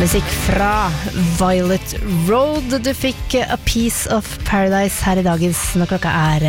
Musikk fra Violet Road. Du fikk A Piece of Paradise her i dagens når klokka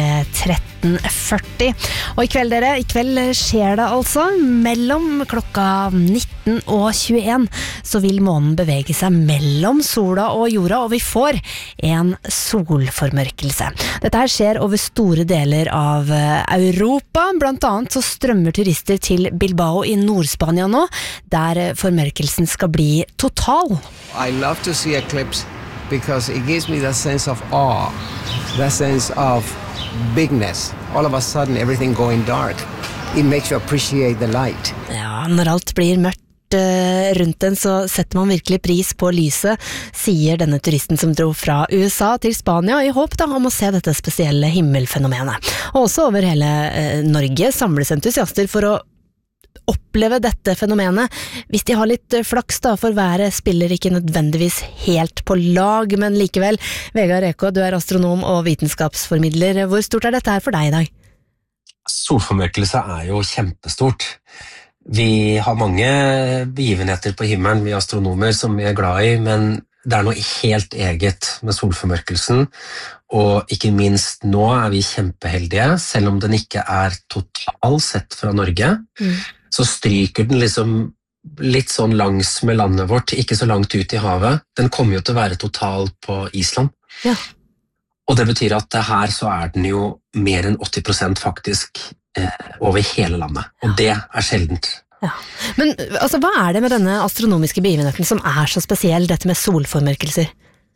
13:40. Og i kveld skjer det altså. Mellom klokka 19 og 21 så vil månen bevege seg mellom sola og jorda, og vi får en solformørkelse. Dette her skjer over store deler av Europa. Blant annet så strømmer turister til Bilbao i Nord-Spania nå, der formørkelsen skal bli total. I love to see eclipse because it gives me that sense of awe, that sense of bigness. All of a sudden everything going dark. It makes you appreciate the light. Ja, når alt blir mørkt rundt den, så setter man virkelig pris på lyset, sier denne turisten som dro fra USA til Spania i håp om å se dette spesielle himmelfenomenet. Og også over hele Norge samles entusiaster for å oppleve dette fenomenet. Hvis de har litt flaks da, for været spiller ikke nødvendigvis helt på lag, men likevel. Vegard Ekå, du er astronom og vitenskapsformidler. Hvor stort er dette her for deg i dag? Solformørkelse er jo kjempestort. Vi har mange begivenheter på himmelen, vi astronomer, som vi er glad i, men det er noe helt eget med solformørkelsen, og ikke minst nå er vi kjempeheldige, selv om den ikke er total sett fra Norge, så stryker den liksom litt sånn langs med landet vårt, ikke så langt ut i havet. Den kommer jo til å være total på Island. Ja. Og det betyr at her så er den jo mer enn 80% faktisk over hele landet, og det er sjeldent. Ja. Men altså, hva er det med denne astronomiske begivenheten som er så spesiell, dette med solformørkelser?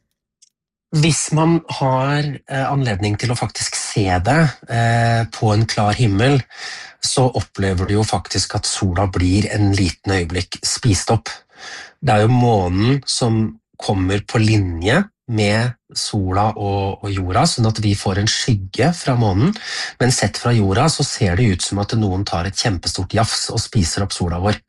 Hvis man har anledning til å faktisk se det på en klar himmel, så opplever du jo faktisk at sola blir en liten øyeblikk spist opp. Det er jo månen som kommer på linje med sola og jorda, sånn at vi får en skygge fra månen, men sett fra jorda så ser det ut som at noen tar et kjempestort jafs og spiser opp sola vår.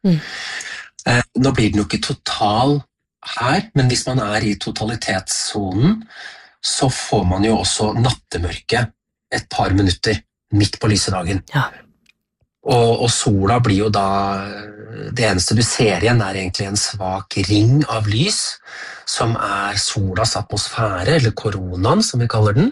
Nå blir den jo ikke total her, men hvis man er i totalitetszonen, så får man jo også nattemørke et par minutter midt på lysedagen. Ja. Og sola blir jo da, det eneste du ser igjen er egentlig en svak ring av lys, som er solas atmosfære, eller koronaen som vi kaller den.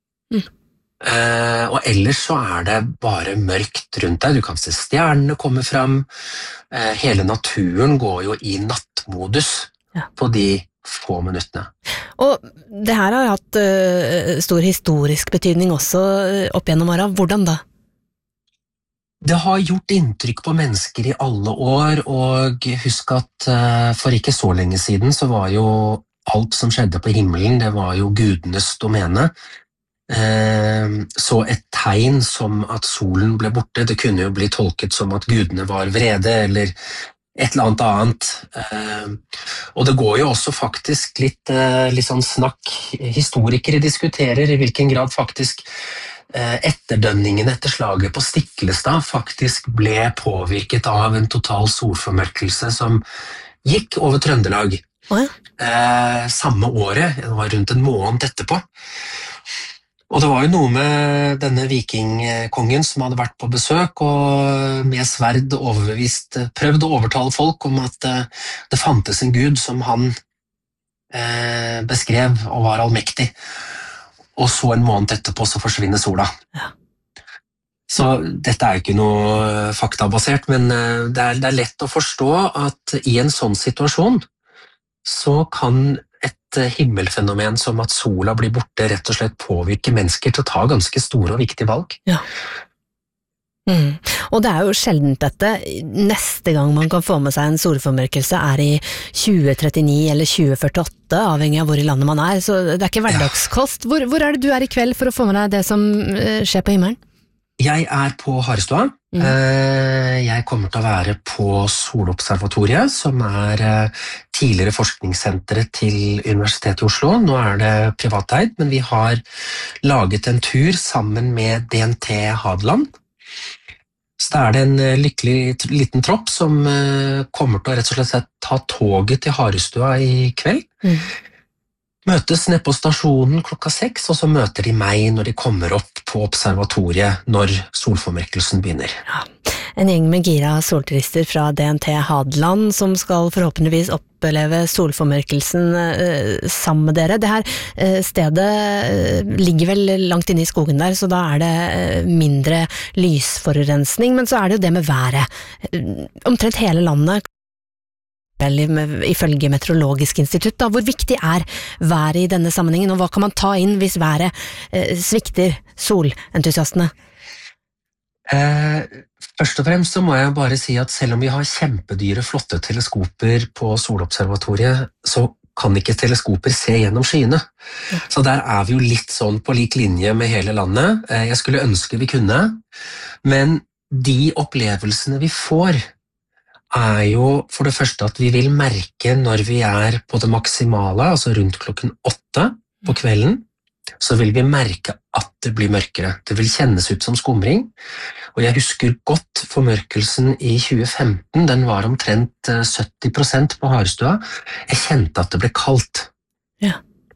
Og ellers så er det bare mørkt rundt deg, du kan se stjernene komme fram, hele naturen går jo i nattmodus på de få minuttene. Og det her har hatt stor historisk betydning også opp gjennom åra. Hvordan da? Det har gjort inntrykk på mennesker i alle år, og husk at for ikke så lenge siden så var jo alt som skjedde på himmelen, det var jo gudenes domene. Så et tegn som at solen ble borte, det kunne jo bli tolket som at gudene var vrede, eller et eller annet. Og det går jo også faktisk litt sånn snakk. Historikere diskuterer i hvilken grad faktisk etterdønningene etter slaget på Stiklestad faktisk ble påvirket av en total solformørkelse som gikk over Trøndelag. Samme året, det var rundt en måned etterpå. Og det var jo noe med denne vikingkongen som hadde vært på besøk og med sverd prøvd å overtale folk om at det fantes en gud som han beskrev og var allmektig. Og så en måned etterpå så forsvinner sola. Ja. Så dette er jo ikke noe faktabasert, men det er lett å forstå at i en sånn situasjon så kan et himmelfenomen som at sola blir borte rett og slett påvirke mennesker til å ta ganske store og viktige valg. Ja. Og det er jo sjeldent dette. Neste gang man kan få med seg en solformørkelse er i 2039 eller 2048, avhengig av hvor i landet man er, så det er ikke hverdagskost. Hvor er det du er i kveld for å få med deg det som skjer på himmelen? Jeg er på Harestua. Jeg kommer til å være på Solobservatoriet, som er tidligere forskningssenteret til Universitetet i Oslo. Nå er det privateid, men vi har laget en tur sammen med DNT Hadeland. Så da er det en lykkelig liten tropp som kommer til å rett og slett ta toget til Harestua i kveld. Møtes nede på stasjonen klokka 6, og så møter de meg når de kommer opp på observatoriet når solformørkelsen begynner. Ja. En gjeng med gira solturister fra DNT Hadeland som skal forhåpentligvis oppleve solformørkelsen sammen med dere. Det her stedet ligger vel langt inne i skogen der, så da det mindre lysforurensning, men så det jo det med været. Omtrent hele landet, ifølge Meteorologisk institutt, da, hvor viktig været i denne sammenhengen, og hva kan man ta inn hvis været svikter solentusiastene? Først og fremst så må jeg bare si at selv om vi har kjempedyre, flotte teleskoper på solobservatoriet, så kan ikke teleskoper se gjennom skyene. Så der vi jo litt sånn på lik linje med hele landet. Jeg skulle ønske vi kunne, men de opplevelsene vi får jo for det første at vi vil merke når vi på det maksimale, altså rundt klokken 8 på kvelden, så vil vi merke at det blir mørkere. Det vil kjennes ut som skumring, og jeg husker godt formørkelsen i 2015, den var omtrent 70% på Harestua. Jeg kjente at det ble kaldt. Ja.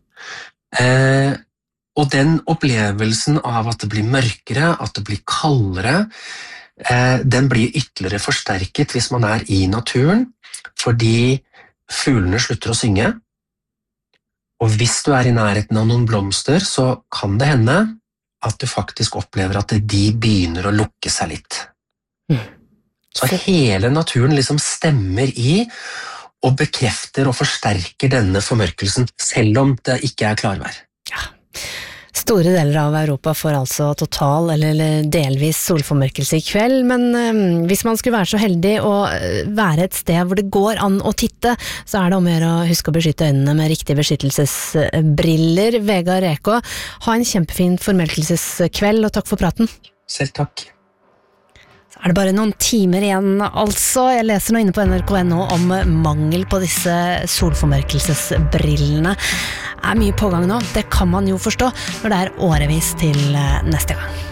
Og den opplevelsen av at det blir mørkere, at det blir kaldere, den blir ytterligere forsterket hvis man i naturen, fordi fuglene slutter å synge, og hvis du i nærheten av noen blomster, så kan det hende at du faktisk opplever at de begynner å lukke seg litt. Så hele naturen liksom stemmer i og bekrefter og forsterker denne formørkelsen, selv om det ikke klarvær. Ja. Store deler av Europa får altså total eller delvis solformørkelse i kveld, men hvis man skulle være så heldig å være et sted hvor det går an å titte, så det om å gjøre å huske å beskytte øynene med riktige beskyttelsesbriller. Vegard Reko, ha en kjempefin formørkelseskveld, og takk for praten. Selv takk. Så det bare noen timer igjen, altså. Jeg leser nå inne på NRK.no om mangel på disse solformørkelsesbrillene. Mye pågang nå, det kan man jo forstå når det årevis til neste gang.